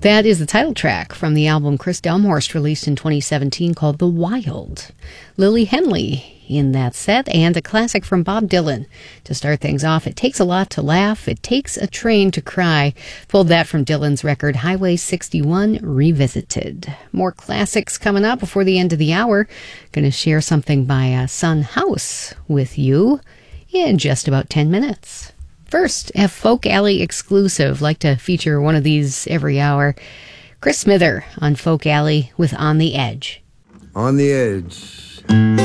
That is the title track from the album Chris Delmhorst released in 2017 called The Wild. Lily Henley in that set, and a classic from Bob Dylan. To start things off, It Takes a Lot to Laugh, It Takes a Train to Cry. Pulled that from Dylan's record Highway 61 Revisited. More classics coming up before the end of the hour. Going to share something by Son House with you in just about 10 minutes. First, a Folk Alley exclusive. Like to feature one of these every hour. Chris Smither on Folk Alley with On the Edge. On the Edge.